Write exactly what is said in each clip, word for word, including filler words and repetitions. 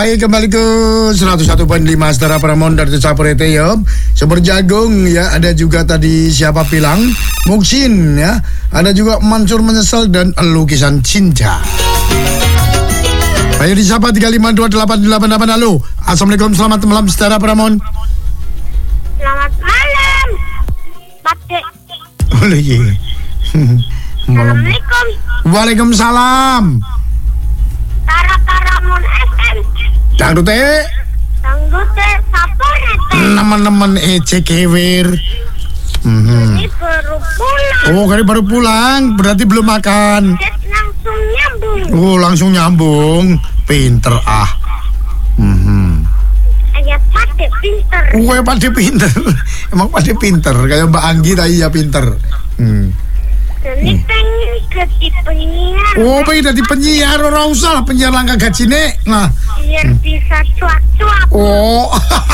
Hai, kembali ke seratus satu koma lima Setara Paramount dari Saporete ya. Sumber Jagung ya, ada juga tadi siapa bilang Muksin ya. Ada juga Mansur Menyesal dan Lukisan Cinta. Ayo disapa tiga lima dua delapan delapan delapan. Halo, assalamualaikum, selamat malam Setara Paramount. Selamat malam, Pak Dek. Oh iya. Assalamualaikum. Waalaikumsalam. Tara Paramount F M. Dangdut teh. Dangdut teh Saporete. Teman-teman ece kewir. Hmm. Ini baru pulang. Oh, kali baru pulang, berarti belum makan. Dek langsung nyambung. Oh, langsung nyambung. Pinter ah. Hmm. Ayah Pak Dek pinter. Oh, Pak Dek pinter. Emang Pak Dek pinter, kayak Mbak Anggi tadi ya pinter. Hmm. Ini pengen jadi penyiar. Oh, pengen jadi penyiar, orang usah lah penyiar langka gajine. Nah, biar bisa cuak-cuak. oh.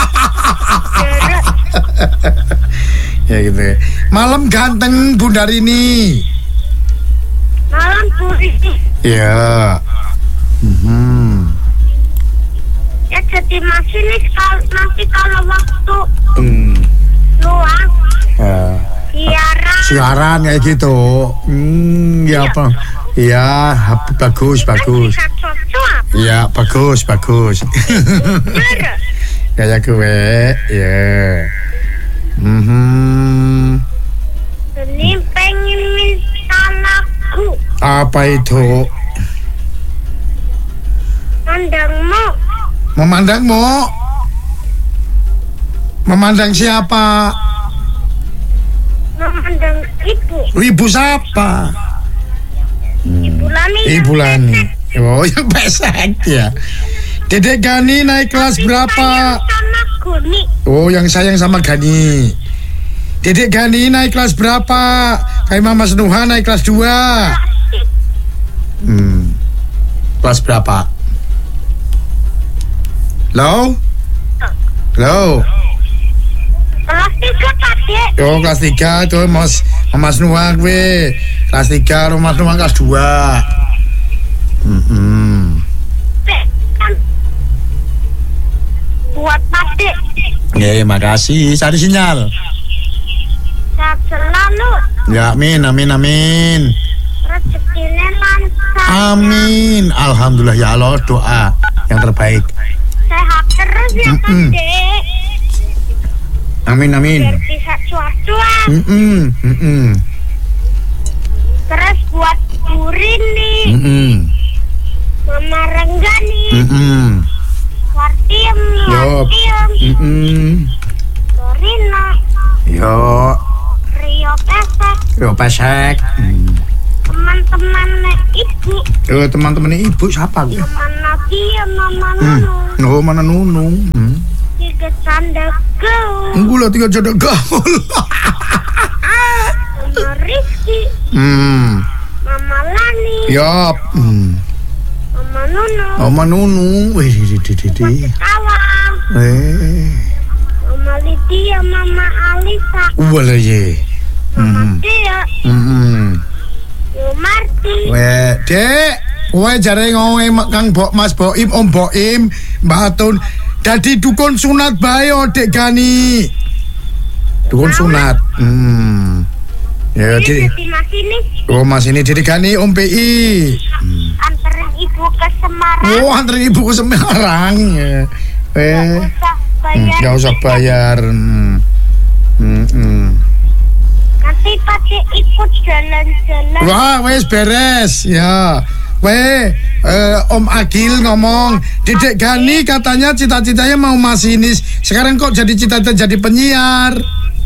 Ya gitu ya. Malam ganteng Bundar ini. Malam puri. Ya. Hmm. Ya jadi masinis kalau nanti kalau waktu Hmm. luang Ya. siaran. Siaran kayak gitu. Hmm, ya apa? Ya, bagus, bagus. Bisa cuak-cuak. Ya, bagus, bagus. Bener. Kayak gue, ya. Hmm. Ini pengen minta lagu. Apa itu? Mandangmu. Memandangmu? Memandang siapa? Memandang ibu. Ibu siapa? Ibu Lani. Ibu Lani. Oh, yang pesek ya. Dedek Gani naik kelas berapa? Sama Guni. Oh, yang sayang sama Gani. Dedek Gani naik kelas berapa? Kayak Mama Senuha naik kelas dua. Hmm. Kelas berapa? Halo? Halo? Kelas tiga tadi. Oh, kelas tiga itu Mas Mas Nuha gue. Kelas tiga, Mas Nuha kelas dua. Hmm. Buat Pade. Ya, makasih. Cari sinyal. Sehat selalu. Ya, amin, amin, amin. Rezekinya lancar. Amin. Alhamdulillah ya Allah, doa yang terbaik. Sehat terus ya Mm-mm. Pade. Amin, amin. Biar bisa cuak-cuak. Mm-mm, mm-mm, Terus buat Burini. mm-mm, Mama Renggani. mm-mm. Wartiem. Yo. Wartiem. Mm-mm. Dorina. Yo, Rio Pesek. yo pesek. Mm. Teman-teman ibu. Yo, teman-teman ibu siapa gue? Mama Nadia. Mama Hmm. Nunu. Oh, mana Nunung? Hmm. Tiga canda gaul. Gula tiga jodoh gaul. Mama Rizky. Hmm. Mama Lani. Yap. Hmm. Mama Nunu. Mama Nunung. Wih, di di di di. Tawang. Eh. Mama Lydia. Mama Alisa. Wala ye. Mama Hmm. Dea. Hmm. Yo Marti. Weh, Dek. Kowe jare ngomong Kang Bok Mas Boim, Om Boim, Mbak Atun. Dadi dukun sunat bae Dek Gani. Dukun sunat. Hmm. Ya, Ini di. jadi mas ini Oh, Mas ini Dek Gani Om P I. Hmm. anterin ibu ke Semarang. Oh, anterin ibu ke Semarang. Ya. Eh. Gak usah Hmm, bayar. Gak usah bayar. Hmm. Hmm, hmm. Nanti pakai ikut jalan-jalan. Wah, wes beres ya. Weh, eh, Om Agil ngomong, Dedek Gani katanya cita-citanya mau masinis. Sekarang kok jadi cita-cita jadi penyiar?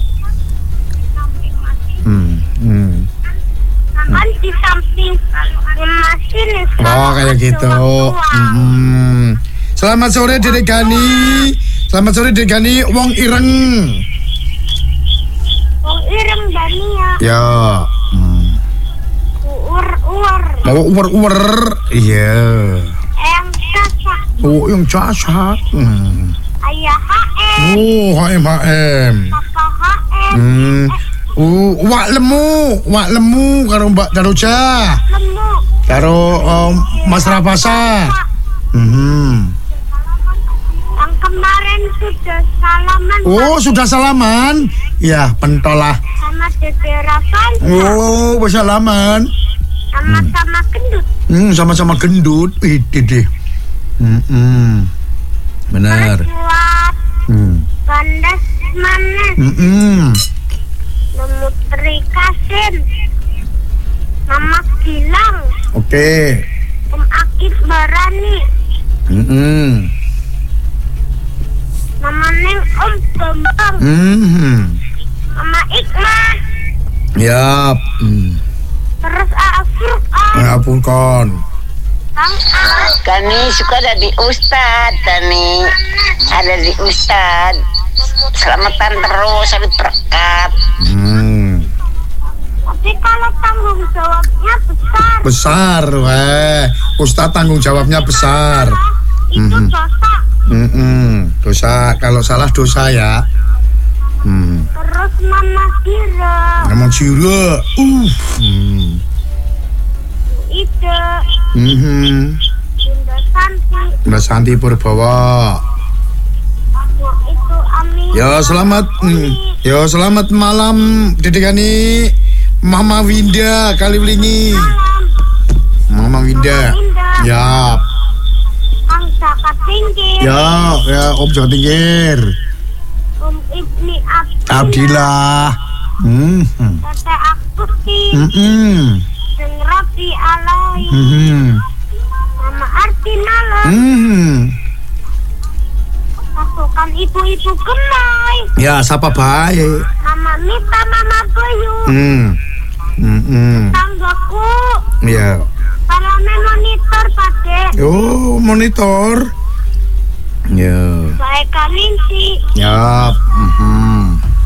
Hmm, hmm. Kan di samping masinis. Oh, kayak gitu. Hmm. Selamat sore Dedek Gani. Selamat sore Dedek Gani. Wong Ireng. Wong ireng Dania. Ya. Hmm. Uur-uur. Mau uwer-uwer. Iya. Eyang caca. Oh, yang cacat. Hmm. Ayah H M. Oh, H M H M. Papa H M. Hmm. Uh, wak lemu, wak lemu karo Mbak Daruja, Lemu. karo um, Mas Rapasa. Hmm. sudah salaman. Oh, sudah salaman. Ya, pentolah. Sama Dede Ravansa. Oh, bersalaman. Sama-sama gendut. Hmm, sama-sama gendut. Ih, deh. Hmm, hmm. Benar. Kuat. Hmm. Kandas manis. Hmm, hmm. Lemut teri kasin. Mama Gilang. Oke. Om Akif Barani. Hmm, hmm. Mama Neng Om Bambang. Hmm. Mama Ikma. Yap. Hmm. Terus Afurkan. Ya ampun kon. Kang A. Kani suka ada di Ustad, Kani ada di Ustad. Selamatan terus, habis berkat. Hmm. Tapi kalau tanggung jawabnya besar. Besar, weh. Ustadz tanggung jawabnya besar. Itu Mhm. dosa. Hmm, dosa. Kalau salah dosa ya. Hmm. Terus Mama Gira. Ngomong cira. Uh. Hmm. Ide. Hmm. Bunda Santi. Mbak Santi Purbawa. Nah, itu Ami. Ya selamat. Hmm. Ya selamat malam, Dedekani. Mama Winda kali ini. Malam. Mama Winda. Winda. Ya. Kang Jaka Tinggi. Ya, ya Om Jawa Tingkir. Om Ibni Abdillah. Abdillah. Hmm. Tete Akuti. Hmm. Hmm. Seng Rabi Alai. Hmm. Mama Artinala. Hmm. Pasukan ibu-ibu gemoy. Ya, siapa baik? Mama Mita, Mama Bayu. Hmm. Hmm. Hmm. Tanggaku. Ya. Parame monitor pade. Oh, monitor. Ya. Baik Kaninci. Ya. Hmm.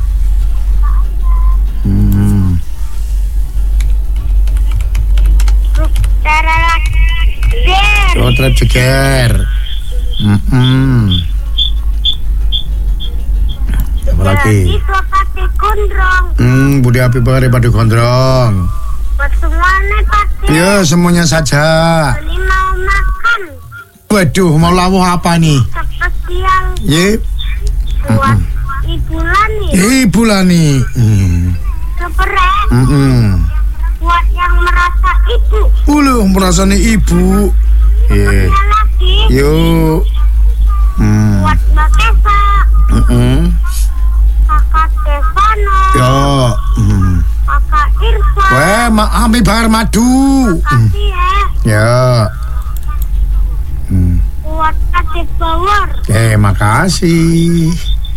Hmm. Grup Terarak. Der. Rotra ceker. Hmm. Apa lagi? Siswa pade gondrong. Hmm, Budi Api Bari Padu Gondrong. Buat semuanya pade. Ya, semuanya saja. Ini mau makan. Waduh, mau lawuh apa nih? Spesial Ye, buat Ibu Lani. Ibu Lani. Hmm. Sepereh Hmm. buat yang merasa ibu. Uluh, merasani ibu. Ye. Yang lagi Yuk. Hmm. buat Mbak Kesa, Hmm. Kakak Stefano, Ya. Hmm. Kakak Irfan. Weh, Ma Ami Bahar Madu. Hmm. Kasih ya Ya. Hmm. buat Kadek Bawor, Eh, makasih.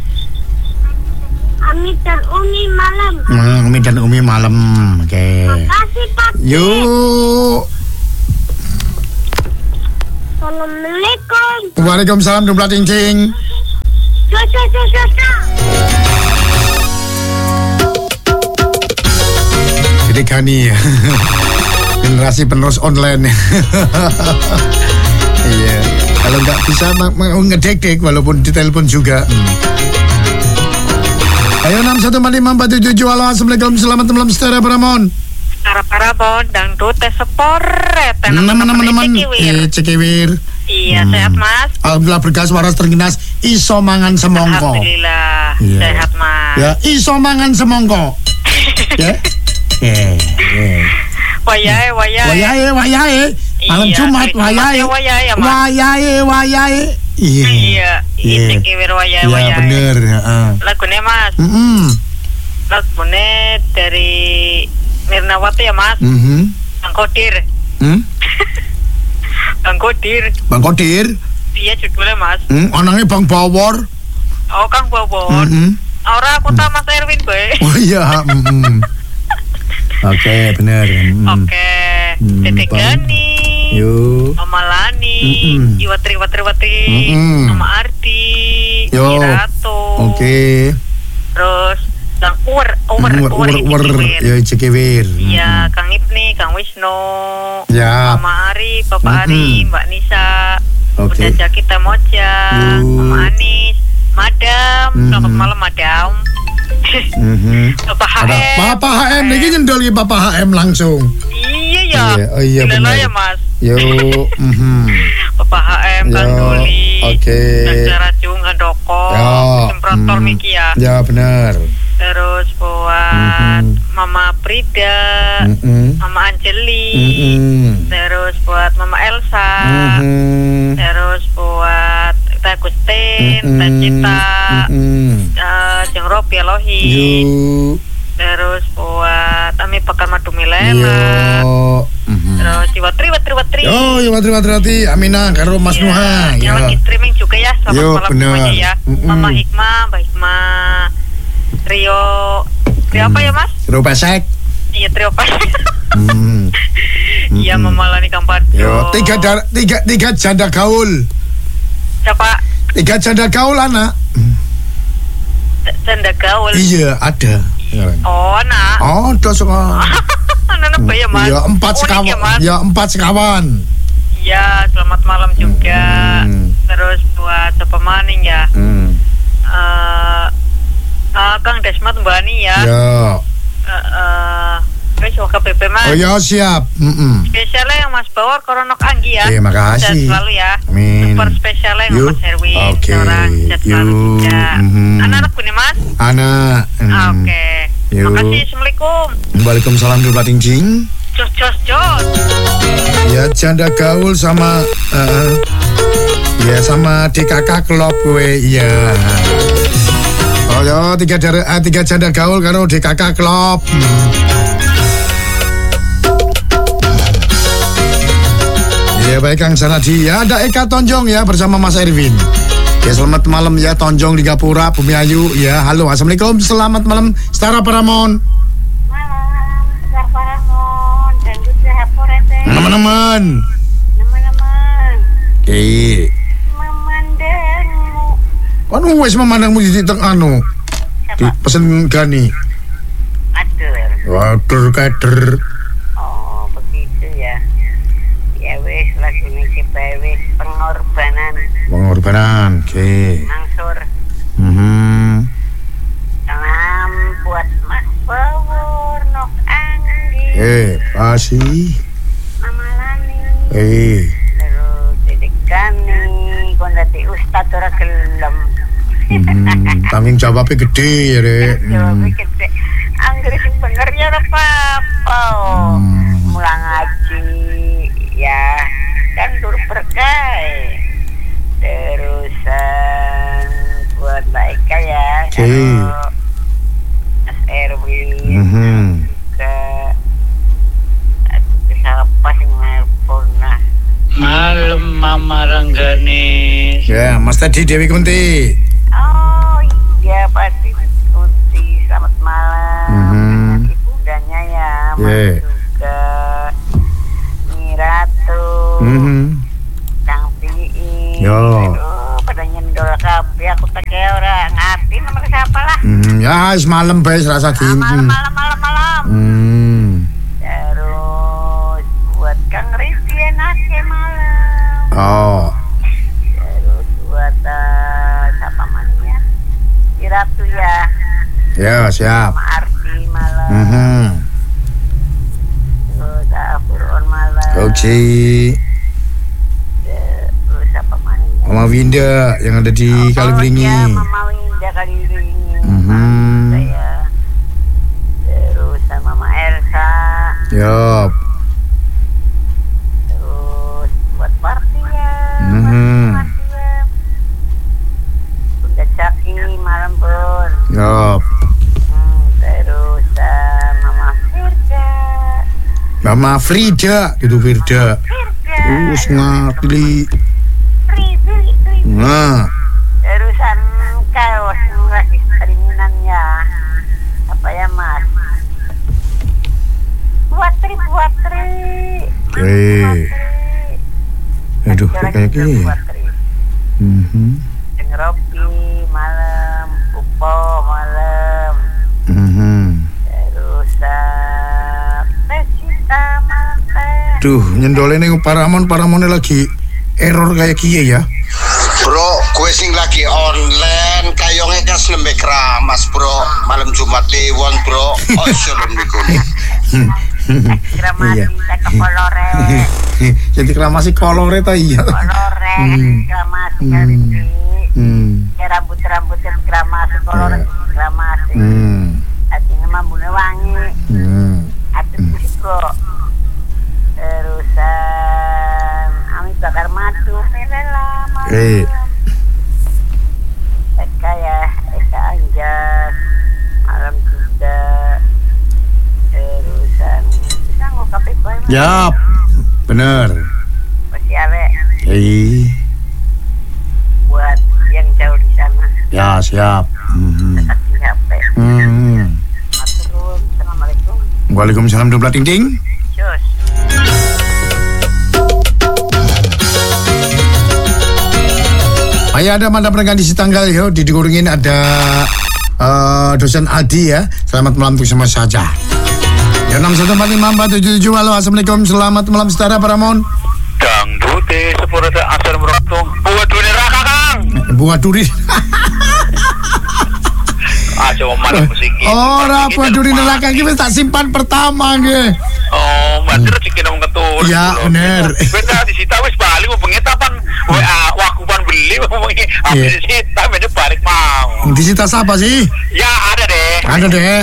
Ami dan Umi malam. Hmm, Umi dan Umi malam. Oke. Kasih Pak. Yuk. Assalamualaikum. Waalaikumsalam Dumpla Cincing. Jojo jojo jojo. Jadi Gani ya. Generasi penerus online. Iya. Kalau nggak bisa ma- ma- ngedek-dek walaupun ditelepon juga. Hmm. Ayo enam satu empat lima empat tujuh tujuh. Halo, assalamualaikum, selamat malam Setara Paramon. Para parabon dangdut teh seporet Teman-teman eh Cekewir. Iya Hmm. sehat mas. Alhamdulillah berkas waras terginas iso mangan semongko. Alhamdulillah Iya. sehat mas. Ya, iso mangan semongko. Ya. Eh, eh. Wayahe wayahe. Wayahe, wayahe. Malam Iya, Jumat, Jumat wayahe. ya, wayahe, Mas. Wayahe, wayahe. Iya. Iya, Iya. ini kiwir wayahe Iya, wayahe. bener. Heeh. Lagunya mas, Heeh. lagunya dari Mirnawati ya mas. Mhm. Bang Kodir, Hmm? Bang Kodir. Bang Kodir. Iya judulnya mas. Hmm, anaknya Bang Bawor. Oh Kang Bawor. Mhm. Ora aku tak Mas Erwin boy. Oh iya, mhm. Oke, bener. Mhm. Oke, Hmm, Dedek Bang. Gani. Yuk. Mama Lani, Mm-mm. Iwatri Watri Watri, Mm-mm. Mama Ardi, Yo. Irato, Oke. terus Kang Uwer, Uwer, Uwer, Uwer, uwer, uwer. Ya, Cekewir. Iya, Kang Ibni, Kang Wisnu, Ya. Mama Ari, Bapak Ari, Mm-mm. Mbak Nisa, Oke. Bunda Jakita Moja, Yo. Mama Anis, Madam, selamat Mm-mm. malam Madam, Mhm. Bapak H Ada M, Bapak H M lagi nyendol ya Bapak H M langsung. Iya ya, Iya, oh iya, Gila benar. ya Mas, Yuk. Mhm. Bapak H M, Kang Yo, Doli, oke. Kang Jarajung, Kang Doko, Ya. protol Miki ya. Ya benar. Terus buat Mm-mm. Mama Prida, Mm-mm. Mama Anjeli, Mm-mm. terus buat Mama Elsa, Mm-mm. terus buat Teh Gustin, Teh Mm-mm. Cita, Mm-mm. uh, Jeng Robi Elohi, Yuk. terus buat Ami Bakar Madu Milela, Yo. Mhm. terus Watri Watri Watri. Yo, yo watri watri watri. Aminah karo Mas Iya, Nuha. yang Ya. lagi streaming juga ya. Selamat Yo, malam bener. semuanya ya. Mm-mm. Mama Hikmah, Mbak Hikmah, Trio, Trio apa ya Mas? Trio pesek. Iya trio apa? Hmm. Iya Mm-mm. Mama Lani Kamparjo. Yo, tiga dar, tiga tiga janda gaul. Siapa? Tiga janda gaul anak. Janda gaul. Iya, ada. Oh, nak. Oh, ada sekolah. Anak apa ya Mas? Ya empat Unik sekawan. ya, Mas? Ya empat sekawan. Iya, selamat malam juga. Hmm. Terus buat siapa maning ya? Hmm. Eh, eh, Kang Desmat Mbak Ani ya. Ya. Eh, eh, wis wong K B P Mas. Oh ya siap. Mm-mm. Spesialnya yang Mas Bawor Koronok Anggi ya. Terima kasih. Sehat selalu ya. Amin. Super spesialnya yang Yuk. Mas Herwin. Oke. Orang sehat selalu Yuk. juga. Mhm. Anak-anak ini Mas. Anak. mm. Oke. Yuk. Makasih. Assalamualaikum. Waalaikumsalam Dula Tingjing. Jos jos jos. Ya janda gaul sama eh, ya sama D K K klub gue ya. Oh ya tiga dar, eh, tiga janda gaul karo D K K klub. Hmm. Ya baik Kang Sanadi ya ada Eka Tonjong ya bersama Mas Erwin. Ya selamat malam ya Tonjong di Gapura Bumi Ayu ya. Halo assalamualaikum selamat malam Setara Paramon. Malam, Sekar Paramon, dan juga Haporete. Teman-teman. Teman-teman, Oke. memandangmu. Anu wes memandangmu di teng anu. Di Siapa? pesen Gani. Adur. Waduh kader. Oh, begitu ya. Ya wis, lagu ini wis pengorbanan Pengorbanan. Oke. Mangsur. Mhm. Salam buat Mas Bawor Nok Anggi, Eh, pasti. Mama Lani, Eh. terus Dedek Gani, kondati Ustadz ora gelem. Mhm. Tanggung jawabnya gede ya, Rek. Jawabnya gede. Angger sing bener ya ora apa-apa. Hmm. Mulang ngaji ya kan tur berkah. Terusan buat Mbak Eka ya. Oke. Kalau Mas Erwin Mhm. ke siapa sing nelpon nah. Malam Mama Ranggani. Ya, Mas tadi Dewi Kunti. Oh iya pasti Kunti, selamat malam. Mhm. Ibu bundanya ya, Mas Yeah. juga Miratu, Mhm. Kang Pi'i. Yo. Aduh, pada nyendol kabeh aku tak kaya ora ngerti nomor siapa lah. Mhm. Ya, wis malam bae rasa di. Ah, malam malam malam malam. Hmm. Terus buat Kang Rizky enaknya malam. Oh. Terus buat uh, siapa namanya? Si Ratu ya. Ya, siap. Sama Ardi malam. Mhm. Terus Afurun malam. Oke. Terus apa namanya? Mama Winda yang ada di Kaliberinggi. Oh, ya, Mama Winda Kaliberinggi. Mhm. Saya. Terus sama Mama Elsa. Yup. Terus buat Partia. Mhm. Partia. Bunda Caki malam pun. Yup. Hmm, terus uh, Mama Firda. Mama Frida, itu Firda. Firda. Terus ngerti. Pri, pri, pri. Nah, Terusan kaos yang lagi keringinannya. Apa ya Mas? Buatri, buatri. oke. Aduh, kayak gini. Buatri. Mhm. Dengan Robi malam, Upo malam. Mhm. Terus uh, Teh Cita malam teh. Duh, nyendole ning Paramon, Paramone lagi error kayak kiye ya. Bro, gue sing lagi online kayongnya kan selembek ramas bro. Malam Jumat Kliwon bro. Oh assalamualaikum. Kira mati, Iya. saya ke Polore. Jadi kramasi kolore ta iya. Polore, Hmm. kira mati Hmm. kali ini. Hmm. Kira rambut-rambut yang keramas sekolah Ya. keramas. Hmm. Artinya mambune wangi. Hmm. Aduh kok. Terusan ami bakar madu melela madu. Eh. Eka ya, Eka Anjas. Malam juga. Terusan bisa ngokapi boy. Yap. Bener. Masih ale Eh. buat yang jauh di sana. Ya, siap. Hmm. Sakti H P. Hmm. Matur, assalamualaikum. Waalaikumsalam dua ting ting. Cus. Ayah ada mantap rekan di tanggal yo di dikurungin ada uh, dosen Aldi ya. Selamat malam untuk semua saja. Ya enam satu empat lima empat tujuh tujuh. Halo, assalamualaikum. Selamat malam saudara Paramount. Dangdut eh sepuluh asal merotong. Buat dunia raka Kang. Bunga duri. Ah coba malam musik. Ora buat duri neraka iki wis tak simpan pertama nggih. Oh, matur cikin nang ketur. Ya, bener. Beta disita wis bali pengetapan W A wakupan beli ngomongnya. Iya. Habis disita meneh balik mau. Disita siapa sih? Ya ada deh. Ada deh.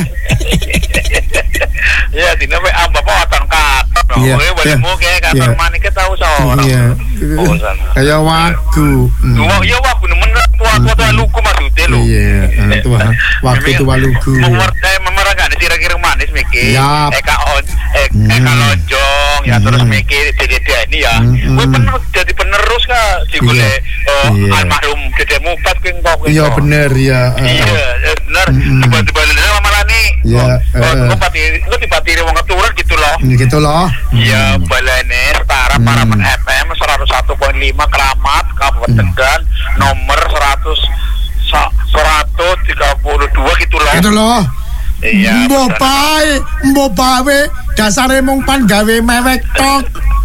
Ya dina W A bapak watan katon. Iya, Oh, balik iya, mau kayak iya. kantor manik ke tahu sono. Iya. Oh, sana. Kayak waku. Hmm. Wah, iya waku nemen tua-tua tua luku maksudnya lo. Iya, eh, tua. Waktu tua luku. Memerkai memerangkan kira-kira manis mikir. Yap. Eka on, eh, Hmm. eka lonjong ya terus Hmm. mikir dede ini ya. Hmm. Gue pener jadi penerus kah? Si gue Iya. Iya. almarhum dede mupat keng kok. Iya bener ya. eh, Iya, eh, bener. Hmm. Tiba-tiba lama malah nih. Iya, Oh, eh. gue patiri, gue dipatiri wong keturun gitu loh. Ini gitu loh. Iya, balane setara Hmm. Paraman F M seratus satu koma lima Keramat, Kabupaten Tegal, nomor seratus sa- seratus tiga puluh dua gitu loh. Gitu loh. Iya. Mbok bener. bae, mbok bae dasare mung pan gawe mewek tok.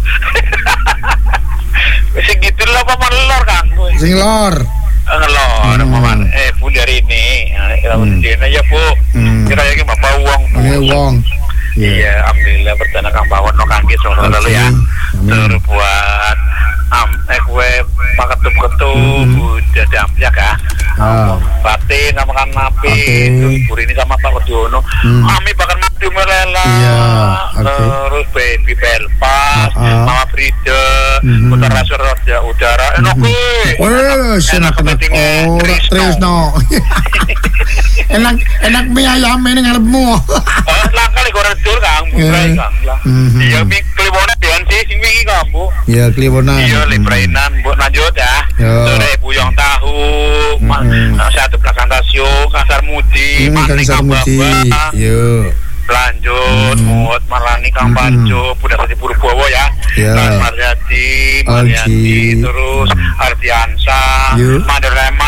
Sing gitu lah paman lor kan. Sing lor. Ngelor Hmm. paman. Eh bu dari ini. Ya Hmm. hmm. ya bu. Hmm. Kita lagi bawa uang. Bu. Ini wong. Iya, alhamdulillah bertanda kang bawon no kangge sore lalu ya. Amin. Terus buat am eh kue paketup-ketup udah diambil ya. Ah. Batin sama kan napi Oke. terus Burini sama Pak Wadiono. Hmm. Ami bahkan mati melela. Iya, oke. Terus baby Belfast, Ah, ah. Mama Frida, Mhm. Putra Raja Udara. Enak Mhm. kuwi. Wes enak enak. kepentingan Oh, Trisno. Trisno. Enak enak mie ayam ini ngarepmu. Oh, langkah lek ora dur Kang, Iya. bukai Kang lah. Mhm. Iya, mi kliwone pian sih sing wingi kamu. Ya kliwonan. Iya, librainan buat lanjut ya. Ya. Sore buyong tahu, ma- Mhm. uh, satu belakang tasio, kasar mudi, Hmm, maning Kang Sarmudi. Baba. Yo. Lanjut, Mhm. mut marani Kang Mhm. Panco, Budak Sati Purbowo ya. Ya. Kang Maryati, Aldi. Maryati, terus Ardiansa, Yo. Maderema,